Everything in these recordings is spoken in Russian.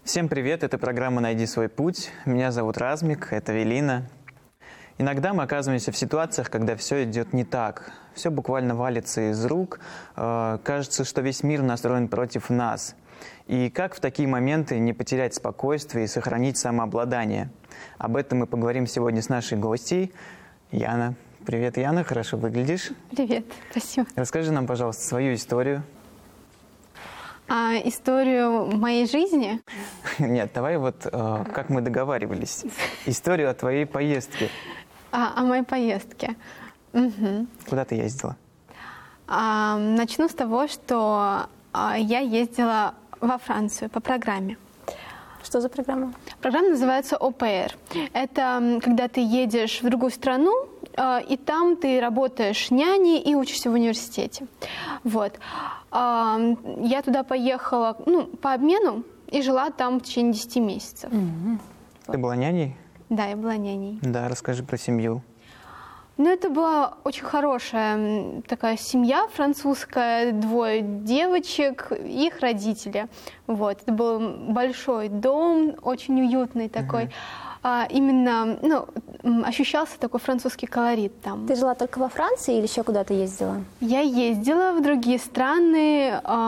Всем привет, это программа «Найди свой путь». Меня зовут Размик, это Велина. Иногда мы оказываемся в ситуациях, когда все идет не так. Все буквально валится из рук. Кажется, что весь мир настроен против нас. И как в такие моменты не потерять спокойствие и сохранить самообладание? Об этом мы поговорим сегодня с нашей гостьей. Яна. Привет, Яна, хорошо выглядишь. Привет, спасибо. Расскажи нам, пожалуйста, свою историю. Историю моей жизни? Нет, давай как мы договаривались. Историю о твоей поездке. О моей поездке. Угу. Куда ты ездила? Начну с того, что я ездила во Францию по программе. Что за программа? Программа называется ОПР. Это когда ты едешь в другую страну, и там ты работаешь няней и учишься в университете. Вот. Я туда поехала по обмену и жила там в течение 10 месяцев. Ты была няней? Да, я была няней. Да, расскажи про семью. Это была очень хорошая такая семья французская, 2 девочек и их родители. Вот. Это был большой дом, очень уютный такой. Именно ощущался такой французский колорит там. Ты жила только во Франции или еще куда-то ездила? Я ездила в другие страны.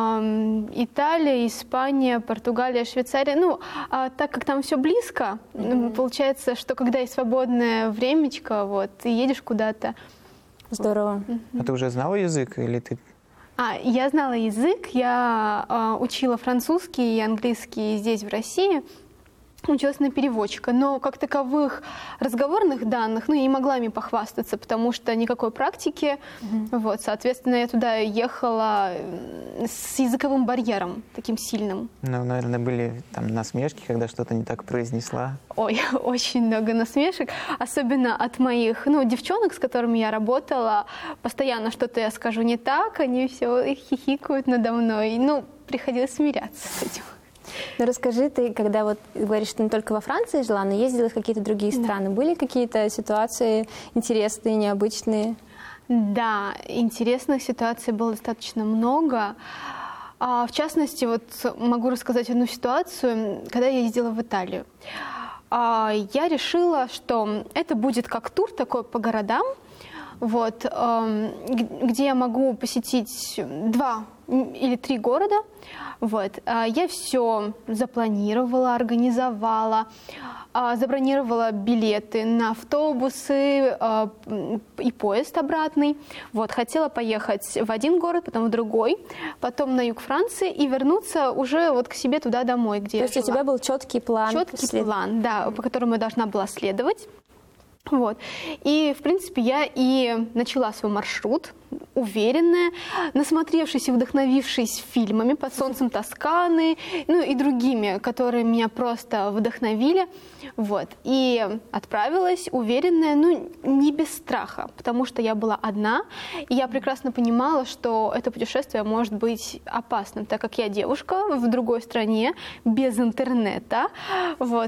Италия, Испания, Португалия, Швейцария. Так как там все близко, получается, что когда есть свободное времечко, ты едешь куда-то. Здорово. А ты уже знала язык или ты... Я знала язык, я учила французский и английский здесь, в России. Училась на переводчика, но как таковых разговорных данных я не могла ими похвастаться, потому что никакой практики. Соответственно, я туда ехала с языковым барьером таким сильным. Наверное, были там насмешки, когда что-то не так произнесла. Ой, очень много насмешек, особенно от моих девчонок, с которыми я работала. Постоянно что-то я скажу не так, они все хихикают надо мной. Приходилось смиряться с этим. Расскажи, ты, когда говоришь, что не только во Франции жила, но ездила в какие-то другие страны. Были какие-то ситуации интересные, необычные? Да, интересных ситуаций было достаточно много. В частности, могу рассказать одну ситуацию, когда я ездила в Италию. Я решила, что это будет как тур такой по городам, где я могу посетить 2 или 3 города. Я все запланировала, организовала, забронировала билеты на автобусы и поезд обратный. Хотела поехать в один город, потом в другой, потом на юг Франции и вернуться уже к себе туда домой, где я жила. То есть у тебя был четкий план? Четкий план, да, по которому я должна была следовать. И, в принципе, я и начала свой маршрут, уверенная, насмотревшись и вдохновившись фильмами «Под солнцем Тосканы», и другими, которые меня просто вдохновили. И отправилась уверенная, не без страха, потому что я была одна, и я прекрасно понимала, что это путешествие может быть опасным, так как я девушка в другой стране, без интернета,